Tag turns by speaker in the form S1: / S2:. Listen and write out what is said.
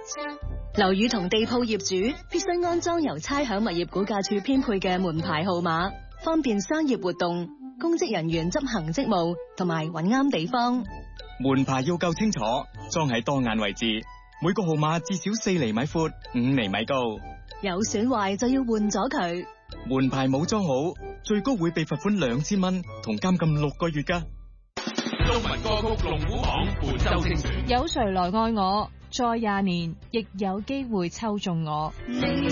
S1: 樓宇同地鋪業主必須安裝由差餉物業估價署編配嘅門牌號碼，方便商業活動、公職人員執行職務同埋揾啱地方。
S2: 門牌要夠清楚，裝喺當眼位置，每個號碼至少4厘米闊、5厘米高。
S1: 有損壞就要換咗佢。
S2: 門牌冇裝好，最高會被罰款2000蚊同監禁6個月㗎。
S3: 中文歌曲龍虎榜本周精選，
S4: 有誰來愛我？再20年，亦有機會抽中我。